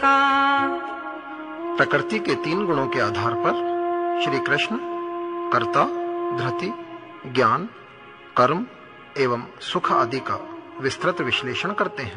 का। प्रकृति के 3 गुणों के आधार पर श्री कृष्ण कर्ता, धृति, ज्ञान, कर्म एवं सुख आदि का विस्तृत विश्लेषण करते हैं।